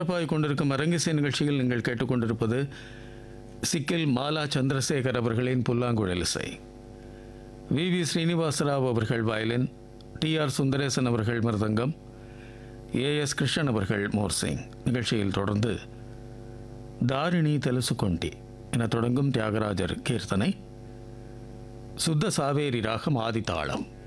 சிறப்பாக கொண்டிருக்கும் அரங்கிசை நிகழ்ச்சியில் நீங்கள் கேட்டுக்கொண்டிருப்பது சிக்கில் மாலா சந்திரசேகர் அவர்களின் புல்லாங்குழல் இசை. வி ஸ்ரீனிவாசராவ் அவர்கள் வயலின், டி.ஆர். சுந்தரேசன் அவர்கள் மிருதங்கம், ஏ.எஸ். கிருஷ்ணன் அவர்கள் மோர்சிங். நிகழ்ச்சியில் தொடர்ந்து தாரிணி தெலுசுகொண்டி என தொடங்கும் தியாகராஜர் கீர்த்தனை, சுத்த சாவேரி ராகம் ஆதித்தாளம்.